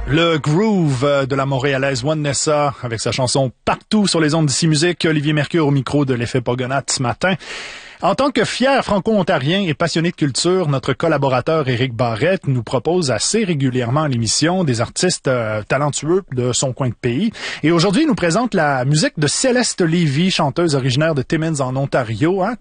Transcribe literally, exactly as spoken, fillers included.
Le groove de la montréalaise Vanessa avec sa chanson Partout sur les ondes d'ici musique. Olivier Mercure au micro de l'effet Pogonath ce matin. En tant que fier franco-ontarien et passionné de culture, notre collaborateur Éric Barrette nous propose assez régulièrement à l'émission des artistes euh, talentueux de son coin de pays. Et aujourd'hui, il nous présente la musique de Céleste Lévy, chanteuse originaire de Timmins en Ontario. Hein?